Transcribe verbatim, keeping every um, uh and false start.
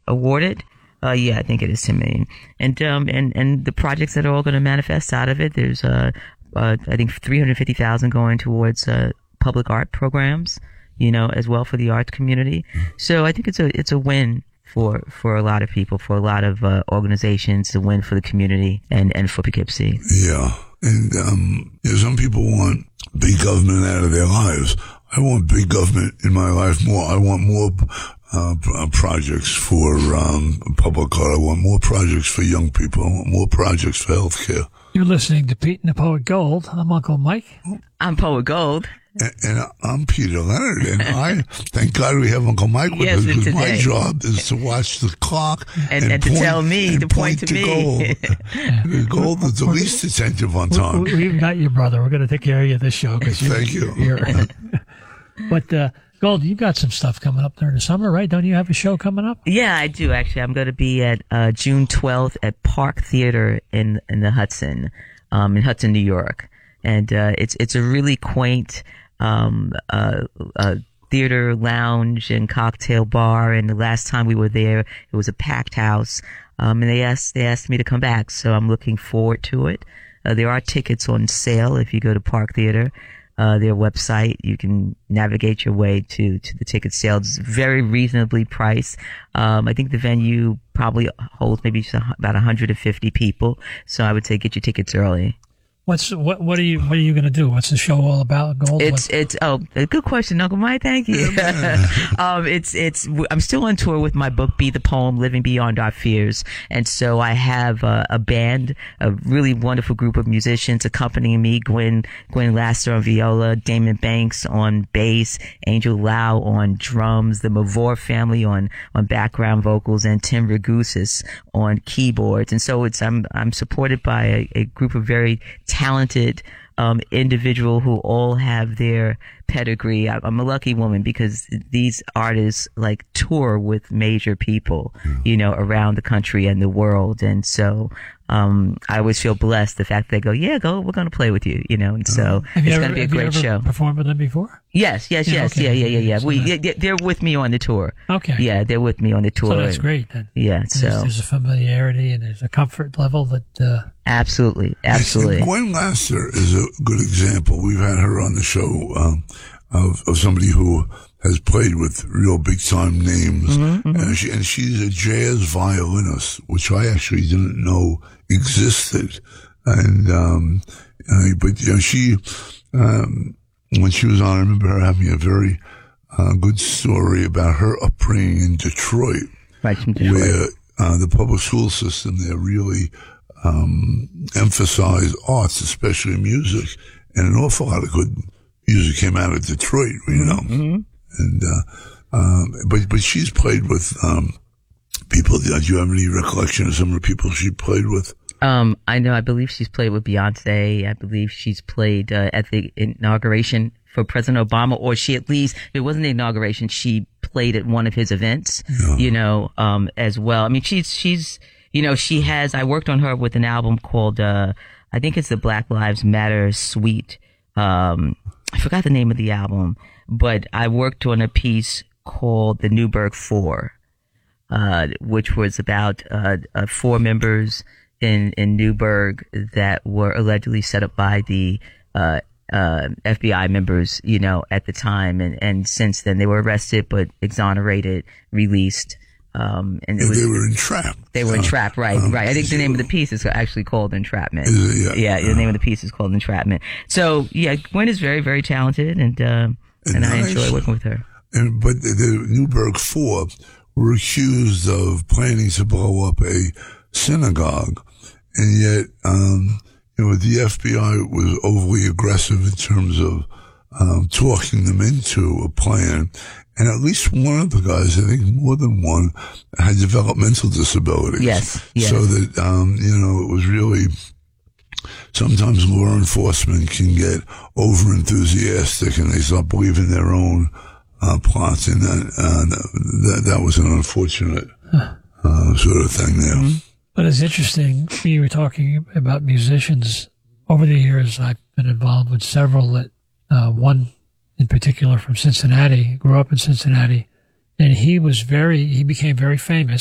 awarded. Uh, yeah, I think it is ten million. And, um, and, and the projects that are all going to manifest out of it, there's, uh, uh, I think three hundred fifty thousand going towards, uh, public art programs, you know, as well for the arts community. So I think it's a, it's a win for, for a lot of people, for a lot of, uh, organizations, a win for the community and, and for Poughkeepsie. Yeah. And, um, you know, some people want big government out of their lives. I want big government in my life more. I want more, Uh, projects for um, public art. I want more projects for young people. I want more projects for healthcare. You're listening to Pete and the Poet Gold. I'm Uncle Mike. I'm Poet Gold. And, and I'm Peter Leonard. And I thank God we have Uncle Mike with yes, us, because today. my job is to watch the clock and, and, and point, to tell me and to point, point to, to me. Gold. Gold is the least attentive on time. We, we've got your brother. We're going to take care of you this show. Cause Thank you. You're, but uh, Gold, you've got some stuff coming up during the summer, right? Don't you have a show coming up? Yeah, I do, actually. I'm going to be at uh, June twelfth at Park Theater in, in the Hudson, um, in Hudson, New York. And uh, it's it's a really quaint um, uh, uh, theater lounge and cocktail bar. And the last time we were there, it was a packed house. Um, and they asked they asked me to come back, so I'm looking forward to it. Uh, there are tickets on sale if you go to Park Theater. Uh, their website, you can navigate your way to, to the ticket sale. It's very reasonably priced. Um, I think the venue probably holds maybe about one hundred fifty people. So I would say get your tickets early. What's what? What are you? What are you going to do? What's the show all about? Gold. It's what? it's oh, a good question, Uncle Mike. Thank you. um, it's it's I'm still on tour with my book, Be the Poem: Living Beyond Our Fears, and so I have a, a band, a really wonderful group of musicians accompanying me. Gwen Gwen Laster on viola, Damon Banks on bass, Angel Lau on drums, the Mavor family on on background vocals, and Tim Ragusis on keyboards. And so it's I'm I'm supported by a, a group of very talented um individual who all have their pedigree. I, I'm a lucky woman because these artists like tour with major people, you know, around the country and the world. And so um I always feel blessed, the fact that they go, yeah, go, we're going to play with you, you know. And so have it's ever, going to be a have great you ever show. Performed with them before? Yes, yes, yeah, yes, okay. yeah, yeah, yeah, yeah. So we, that, yeah, they're with me on the tour. Okay. Yeah, they're with me on the tour. So that's great then. Yeah, so there's, there's a familiarity and there's a comfort level that. Uh, absolutely, absolutely. And Gwen Laster is a good example. We've had her on the show um, of of somebody who has played with real big time names, mm-hmm, mm-hmm. And, she, and she's a jazz violinist, which I actually didn't know existed. And um, uh, but you know, she. Um, When she was on, I remember her having a very uh, good story about her upbringing in Detroit, right, from Detroit. where uh, the public school system there really um, emphasized arts, especially music, and an awful lot of good music came out of Detroit, you know. Mm-hmm. And uh, um, but but she's played with um, people. Do you have any recollection of some of the people she played with? Um, I know, I believe she's played with Beyonce. I believe she's played, uh, at the inauguration for President Obama, or she at least, if it wasn't the inauguration, she played at one of his events, yeah. you know, um, as well. I mean, she's, she's, you know, she has, I worked on her with an album called, uh, I think it's the Black Lives Matter Suite. Um, I forgot the name of the album, but I worked on a piece called the Newburgh Four, uh, which was about, uh, uh four members in, in Newburgh that were allegedly set up by the, uh, uh, F B I members, you know, at the time. And, and since then they were arrested, but exonerated, released. Um, and it yeah, was, they were entrapped. They were uh, entrapped, right, um, right. I think so, the name of the piece is actually called Entrapment. Yeah, yeah, uh, the name of the piece is called Entrapment. So, yeah, Gwen is very, very talented, and, uh, and, and I enjoy working with her. And, but the, the Newburgh Four were accused of planning to blow up a synagogue. And yet, um, you know, the F B I was overly aggressive in terms of um, talking them into a plan. And at least one of the guys, I think more than one, had developmental disabilities. Yes, yes. So that, um, you know, it was really, sometimes law enforcement can get over enthusiastic and they start believing their own uh, plots. And that, uh, that, that was an unfortunate uh, sort of thing there. Mm-hmm. But it's interesting, you were talking about musicians. Over the years, I've been involved with several that, uh, one in particular from Cincinnati, grew up in Cincinnati, and he was very, he became very famous